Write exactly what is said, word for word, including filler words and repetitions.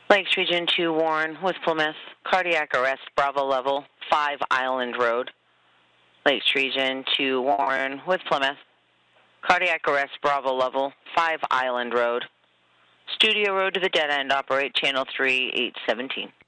Lakes Region two, Warren with Plymouth. Cardiac arrest, Bravo level, five Island Road. Lakes Region two, Warren with Plymouth. Cardiac arrest, Bravo level, five Island Road. Studio Road to the dead end, operate channel three eight seventeen.